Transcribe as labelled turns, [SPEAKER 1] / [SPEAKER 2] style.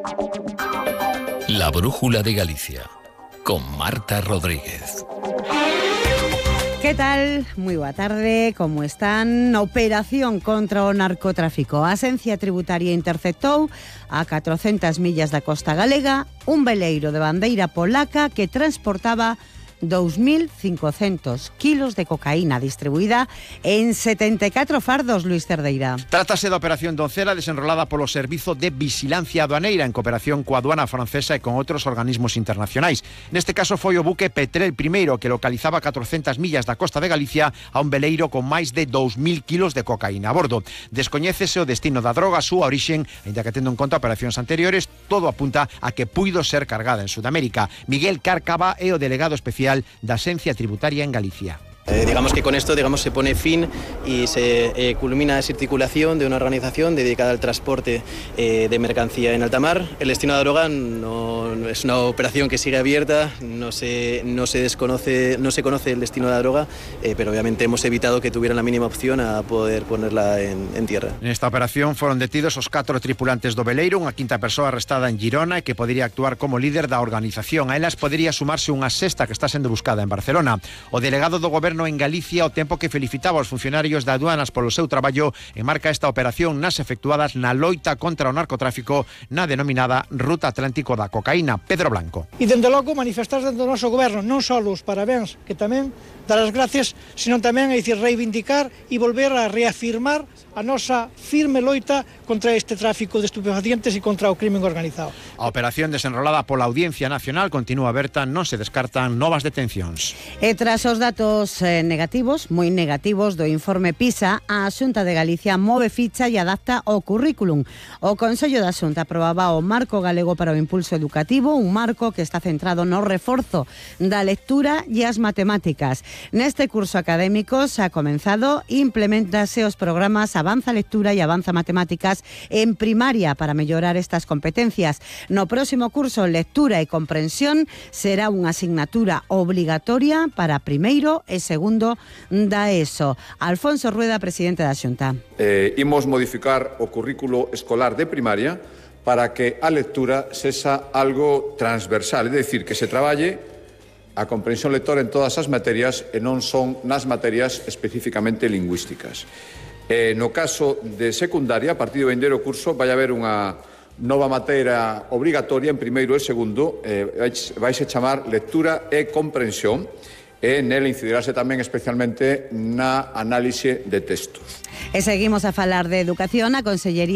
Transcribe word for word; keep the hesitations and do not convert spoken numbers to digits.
[SPEAKER 1] La Brújula de Galicia, con Marta Rodríguez.
[SPEAKER 2] Que tal? Moi boa tarde, como están? Operación contra o narcotráfico. A Axencia Tributaria interceptou a catrocentas millas da costa galega un veleiro de bandeira polaca que transportaba dos mil cincocentos kilos de cocaína distribuída en setenta e catro fardos, Luis Cerdeira.
[SPEAKER 3] Trátase da Operación Doncela desenrolada polo Servizo de Vigilancia Aduaneira en cooperación coa aduana francesa e con outros organismos internacionais. Neste caso foi o buque Petrel I que localizaba catrocentas millas da costa de Galicia a un veleiro con máis de dous mil kilos de cocaína a bordo. Descoñécese o destino da droga, a súa orixen, aínda que tendo en conta operacións anteriores, todo apunta a que puido ser cargada en Sudamérica. Miguel Cárcava é o delegado especial da Axencia Tributaria en Galicia.
[SPEAKER 4] Eh, digamos que con esto digamos, se pone fin y se eh, culmina esa articulación de una organización dedicada al transporte eh, de mercancía en alta mar. El destino de la droga no, no es una operación que sigue abierta, no se, no se desconoce, no se conoce el destino de la droga, eh, pero obviamente hemos evitado que tuvieran la mínima opción a poder ponerla en, en tierra.
[SPEAKER 3] Nesta operación foron detidos os catro tripulantes do veleiro, unha quinta persoa arrestada en Girona e que podería actuar como líder da organización. A elas podería sumarse unha sexta que está sendo buscada en Barcelona. O delegado do Goberno en Galicia, ao tempo que felicitaba aos funcionarios da aduanas polo seu traballo, enmarca esta operación nas efectuadas na loita contra o narcotráfico na denominada Ruta Atlántico da Cocaína. Pedro Blanco.
[SPEAKER 5] E, dende logo, manifestar dentro do noso goberno non só os parabéns, que tamén dar as gracias, sino tamén, é dicir, reivindicar e volver a reafirmar a nosa firme loita contra este tráfico de estupefacientes e contra o crimen organizado.
[SPEAKER 3] A operación desenrolada pola Audiencia Nacional continúa aberta, non se descartan novas detencións.
[SPEAKER 2] E tras os datos eh, negativos, moi negativos do informe PISA, a Xunta de Galicia move ficha e adapta o currículum. O Consello da Xunta aprobaba o Marco Galego para o Impulso Educativo, un marco que está centrado no reforzo da lectura e as matemáticas. Neste curso académico se ha comenzado, implementase os programas Avanza Lectura e Avanza Matemáticas en primaria para mellorar estas competencias. No próximo curso, Lectura e Comprensión será unha asignatura obligatoria para primeiro e segundo da ESO. Alfonso Rueda, presidente da Xunta.
[SPEAKER 6] Eh, imos modificar o currículo escolar de primaria para que a lectura sexa algo transversal, é dicir, que se traballe a comprensión lectora en todas as materias e non son nas materias especificamente lingüísticas. Eh, no caso de secundaria, a partir do vindeiro curso, vai haber unha nova materia obrigatoria en primeiro e segundo, eh, vais a chamar lectura e comprensión, e nela incidirase tamén especialmente na análise de textos.
[SPEAKER 2] E seguimos a falar de educación. A Consellería